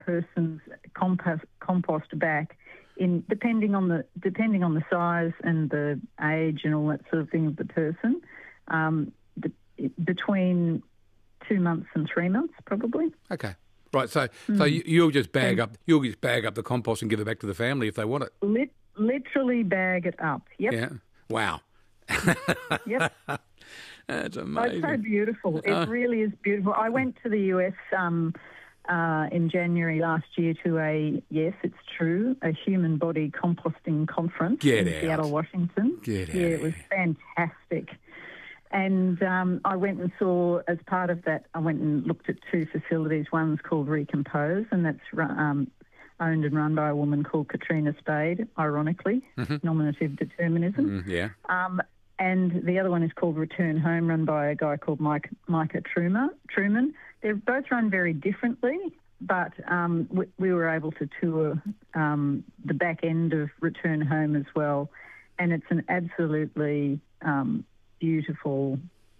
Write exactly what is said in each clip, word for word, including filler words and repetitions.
person's compost, compost back, in depending on the depending on the size and the age and all that sort of thing of the person, um, be, between two months and three months probably. Okay, right. So Mm. so you, you'll just bag And- up you'll just bag up the compost and give it back to the family if they want it. Lit, literally bag it up. Yep. Yeah. Wow. Yep. That's Oh, amazing. it's so beautiful. It Oh. really is beautiful. I went to the U S um, uh, in January last year to a, yes, it's true, a human body composting conference Get in out. Seattle, Washington. Get out Yeah, of it was here. fantastic. And um, I went and saw, as part of that, I went and looked at two facilities. One's called Recompose, and that's ru- um, owned and run by a woman called Katrina Spade, ironically, Mhm. nominative determinism. Mm, yeah. Um, and the other one is called Return Home, run by a guy called Mike, Micah Truman. Truman. They're both run very differently, but um, we, we were able to tour um, the back end of Return Home as well. And it's an absolutely um, beautiful,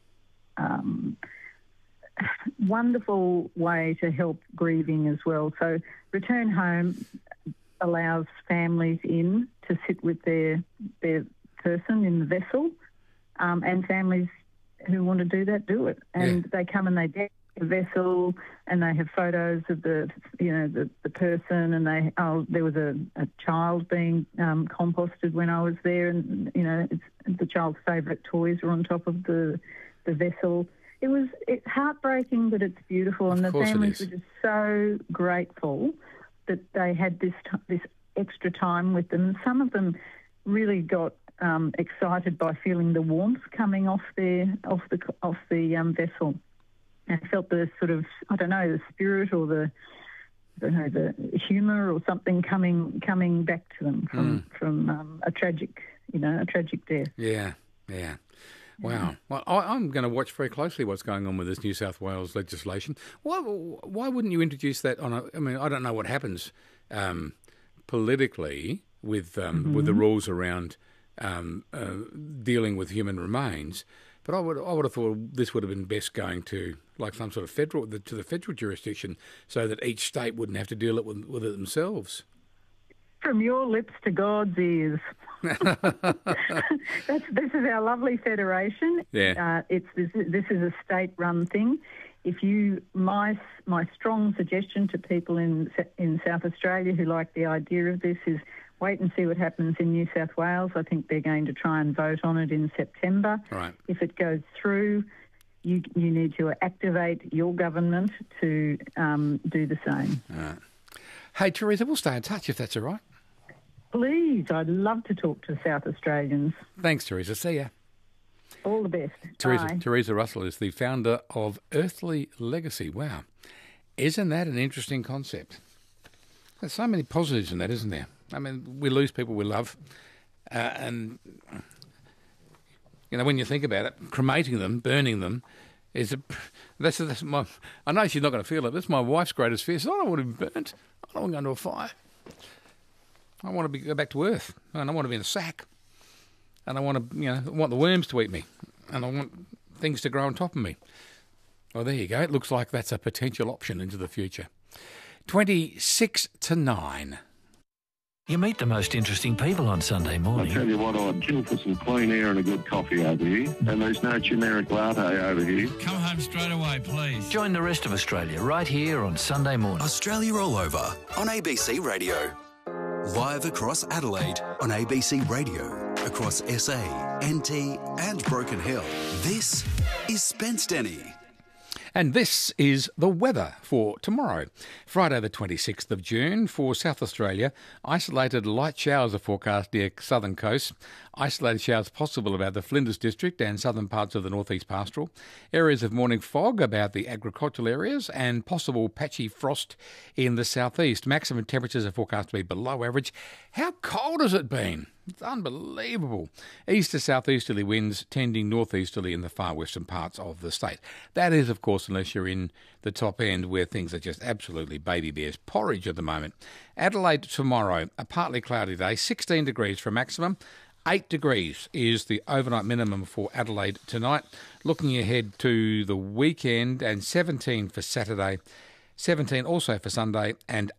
um, wonderful way to help grieving as well. So Return Home allows families in to sit with their their person in the vessel, um, and families who want to do that do it. And Yeah. they come and they deck the vessel, and they have photos of the you know the, the person, and they oh there was a, a child being um, composted when I was there, and you know it's, the child's favourite toys were on top of the the vessel. It was it's heartbreaking, but it's beautiful, and Of the course it families is. were just so grateful that they had this t- this extra time with them. Some of them really got um, excited by feeling the warmth coming off their off the off the um, vessel, and felt the sort of I don't know the spirit or the I don't know the humour or something coming coming back to them from from um, a tragic you know a tragic death. Yeah. Yeah. Wow. Well, I, I'm going to watch very closely what's going on with this New South Wales legislation. Why, why wouldn't you introduce that on a... I mean, I don't know what happens um, politically with um, Mm-hmm. with the rules around um, uh, dealing with human remains, but I would I would have thought this would have been best going to like some sort of federal to the federal jurisdiction, so that each state wouldn't have to deal it with, with it themselves. From your lips to God's ears. That's, this is our lovely federation. Yeah. Uh, it's this, this is a state-run thing. If you, my my strong suggestion to people in in South Australia who like the idea of this is wait and see what happens in New South Wales. I think they're going to try and vote on it in September. Right. If it goes through, you you need to activate your government to um, do the same. All right. Hey, Teresa, we'll stay in touch if that's all right. Please, I'd love to talk to South Australians. Thanks, Teresa. See ya. All the best. Teresa, Bye. Teresa Russell is the founder of Earthly Legacy. Wow. Isn't that an interesting concept? There's so many positives in that, isn't there? I mean, we lose people we love. Uh, and, you know, when you think about it, cremating them, burning them, is a... That's, that's my... I know she's not going to feel it. That's my wife's greatest fear. She says, I don't want to be burnt. I don't want to go into a fire. I want to be, go back to Earth. And I want to be in a sack. And I want to, you know, I want the worms to eat me, and I want things to grow on top of me. Well, there you go. It looks like that's a potential option into the future. twenty-six to nine. You meet the most interesting people on Sunday I morning. tell you what, I'd kill for some clean air and a good coffee over here. And there's no generic latte over here. Come home straight away, please. Join the rest of Australia right here on Sunday morning. Australia All Over on A B C Radio. Live across Adelaide on A B C Radio, across S A, N T and Broken Hill. This is Spence Denny. And this is the weather for tomorrow, Friday the twenty-sixth of June. For South Australia, isolated light showers are forecast near southern coast. Isolated showers possible about the Flinders district and southern parts of the northeast pastoral. Areas of morning fog about the agricultural areas and possible patchy frost in the southeast. Maximum temperatures are forecast to be below average. How cold has it been? It's unbelievable. East to southeasterly winds tending northeasterly in the far western parts of the state. That is, of course, unless you're in the top end where things are just absolutely baby bears porridge at the moment. Adelaide tomorrow, a partly cloudy day, sixteen degrees for maximum. eight degrees is the overnight minimum for Adelaide tonight. Looking ahead to the weekend, and seventeen for Saturday. seventeen also for Sunday, and